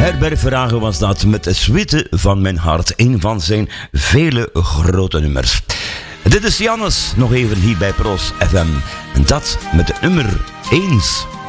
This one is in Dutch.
Herbert Verhagen was dat met de suite van mijn hart. Een van zijn vele grote nummers. Dit is Jannes, nog even hier bij Pros FM. En dat met de nummer 1.